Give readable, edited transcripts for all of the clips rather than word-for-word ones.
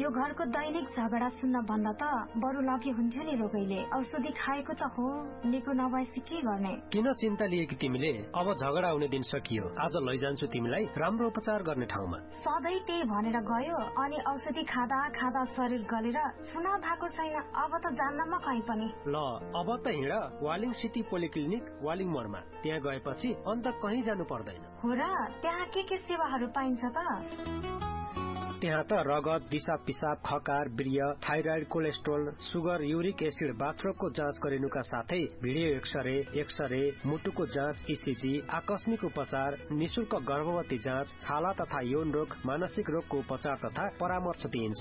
यो घरको दैनिक झगडा सुन्न भन्दा त बरु लगे हुन्थ्यो नि रोगैले। औषधि खाएको त हो, निको नभएपछि के गर्ने? किन चिन्ता लिए कि तिमीले? अब झगडा आउने दिन सकियो। आज लैजान्छु तिमीलाई राम्रो उपचार गर्ने ठाउँमा। सधैँ त्यही भनेर गयो अनि औषधि खाँदा खाँदा शरीर गलेर चुनाव भएको छैन। अब त जान्न म कहीँ पनि। ल अब त हिँड वालिङ सिटी पोलिक्लिनिक वालिङ मोडमा। त्यहाँ गएपछि अन्त कहीँ जानु पर्दैन। हो र? त्यहाँ के सेवाहरू पाइन्छ त? त्यहाँ त रगत, दिशा पिसाब, खकार, वीर्य, thyroid, cholesterol, sugar, uric acid, बाथरोगको जाँच गरिनुका साथै भिडियो एक्सरे, मुटुको जाँच, इसिजी, आकस्मिक उपचार, निशुल्क गर्भवती जाँच, छाला तथा यौन रोग, मानसिक रोगको उपचार तथा परामर्श दिइन्छ।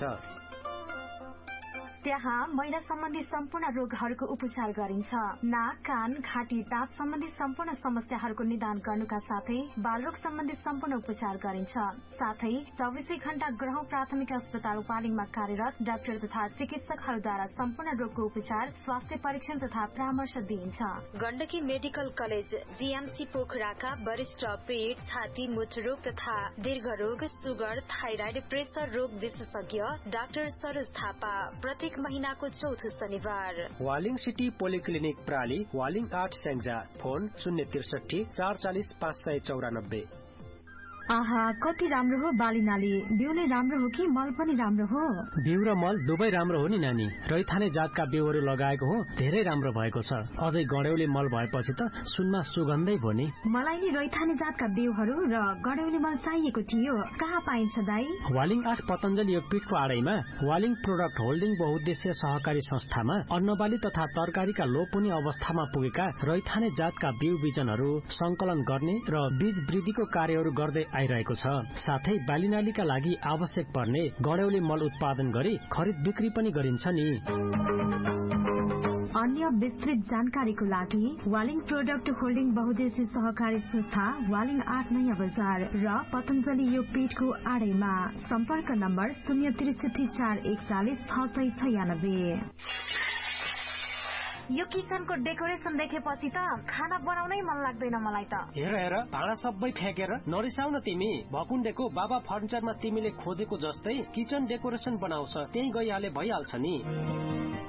त्यहाँ महिला सम्बन्धी सम्पूर्ण रोगहरूको उपचार गरिन्छ। नाक, कान, घाँटी, दाँत सम्बन्धी सम्पूर्ण समस्याहरूको निदान गर्नुका साथै बालरोग सम्बन्धी सम्पूर्ण उपचार गरिन्छ। साथै 24 घण्टा ग्रह प्राथमिक अस्पताल वालिङमा कार्यरत डाक्टर तथा चिकित्सकहरूद्वारा सम्पूर्ण रोगको उपचार, स्वास्थ्य परीक्षण तथा परामर्श दिइन्छ। गण्डकी मेडिकल कलेज जीएमसी पोखराका वरिष्ठ पेट, छाती, मूत्ररोग तथा दीर्घरोग, सुगर, थाइराइड, प्रेसर रोग विशेषज्ञ डाक्टर सरोज थापा प्रत्येक महीनाको चौथो शनिबार। Waling city polyclinic प्राली, Waling 8 Syangja. Phone 063 440 594। आहा, कति राम्रो हो बाली नाली। बिउ नै राम्रो हो कि मल पनि राम्रो हो? बिउ र मल दुवै राम्रो हो नि नानी। रैथाने जातका बिउहरू लगाएको हो, धेरै राम्रो भएको छ। अझै गड्यौली मल भएपछि त सुनमा सुगन्धै भयो नि। मलाई नि रैथाने जातका बिउहरू र गड्यौली मल चाहिएको थियो। कहाँ पाइन्छ दाई? वालिङ 8 पतञ्जलि योगपीठको आडैमा वालिङ प्रोडक्ट होल्डिङ बहुउद्देश्य सहकारी संस्थामा अन्नबाली तथा तरकारीका लोपुनी अवस्थामा पुगेका रैथाने जातका बिउ बिजनहरू संकलन गर्ने र बीज वृद्धिको कार्यहरू गर्दै आइरहेको छ। साथै बालीनालीका लागि आवश्यक पर्ने गड्यौली मल उत्पादन गरी खरिद बिक्री पनि गरिन्छ नि। अन्य विस्तृत जानकारीको लागि वालिङ प्रोडक्ट होल्डिङ बहुउद्देश्य सहकारी संस्था वालिङ 8 नयाँ बजार र पतञ्जलि योगपीठको आडैमा। सम्पर्क नम्बर 063 441 696। यो किचनको डेकोरेसन देखेपछि त खाना बनाउनै मन लाग्दैन मलाई त। हेर भाँडा सबै फ्याँकेर नरिसाउ न तिमी। भकुण्डेको बाबा फर्निचरमा तिमीले खोजेको जस्तै किचन डेकोरेसन बनाउँछ, त्यही गइहाले भइहाल्छ नि।